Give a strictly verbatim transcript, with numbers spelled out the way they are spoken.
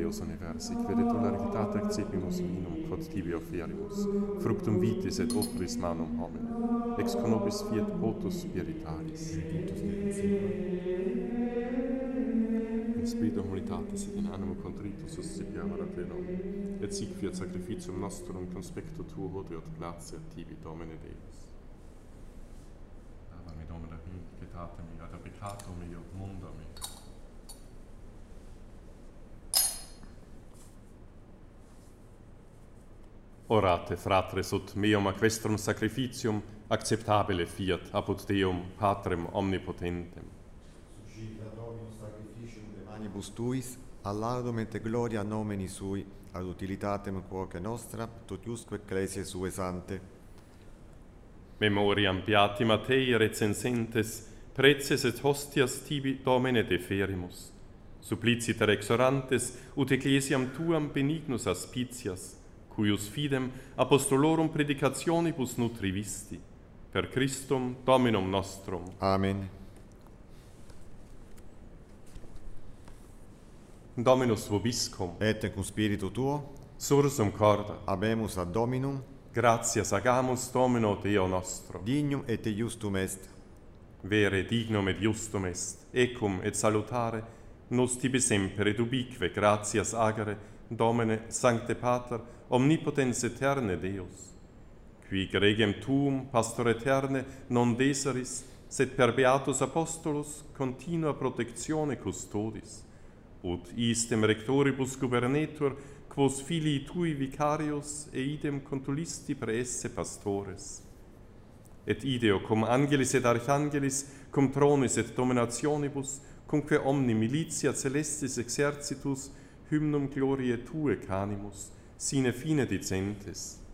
Deus universi, quere tu largitate accepimus vinum, quod tibi offerimus, fructum vitis et opris manum homine, ex conobis fiat potus spiritalis. In spiritu humilitatis et in animo contritus suscipiamur a te nomen, et sic fiat sacrificium nostrum conspecto tuo hodie et gratia tibi, Domine Deus. Ava me Domine vindicatate mi, ad peccato meo, mundo me. Orate, fratres, ut meum aquestrum sacrificium acceptabile fiat apud Deum, Patrem omnipotentem. Suscita Dominus sacrificium de manibus tuis, allaudum et gloria nomini sui, ad utilitatem quoque nostra, totiusque ecclesiae sue sante. Memoriam beati Mattei recensentes, preces et hostias tibi Domine deferimus. Suppliciter exorantes, ut ecclesiam tuam benignus aspicias, cuius fidem apostolorum predicationibus nutrivisti, per Christum Dominum nostrum. Amen. Dominus vobiscum, Et cum spiritu tuo, sursum corda, habemus ad Dominum, gratias agamus Domino Deo nostro. dignum et justum est. Vere dignum et justum est, ecum et salutare, nos tibi semper et ubique gratias agere, Domine, Sancte Pater, omnipotens eterne Deus, qui gregem tuum, pastor eterne, non deseris, sed per beatus apostolus continua protectione custodis, ut istem rectoribus gubernetur, quos filii tui vicarius, e idem contulisti praesse pastores. Et ideo cum angelis et archangelis, cum tronis et dominationibus, cumque omni militia celestis exercitus, hymnum gloriae tue canimus, sine fine dicentes.